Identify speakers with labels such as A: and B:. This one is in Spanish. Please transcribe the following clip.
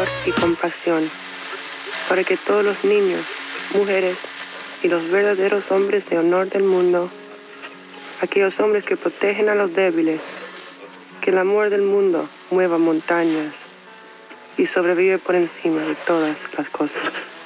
A: amor y compasión, para que todos los niños, mujeres y los verdaderos hombres de honor del mundo, aquellos hombres que protegen a los débiles, que el amor del mundo mueva montañas y sobrevive por encima de todas las cosas.